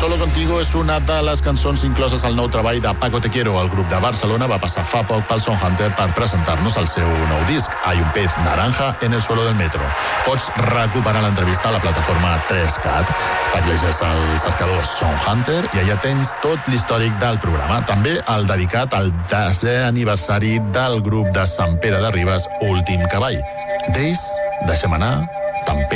Solo Contigo és una de les cançons incloses al nou treball de Paco Te Quiero. El grup de Barcelona va passar fa poc pel Sound Hunter per presentar-nos el seu nou disc, Hay un pez naranja en el suelo del metro. Pots recuperar l'entrevista a la plataforma 3CAT. Tecleges al cercador Sound Hunter i allà tens tot l'històric del programa. També el dedicat al 10è aniversari del grup de Sant Pere de Ribes, Últim Cavall. D'ells deixem anar Tan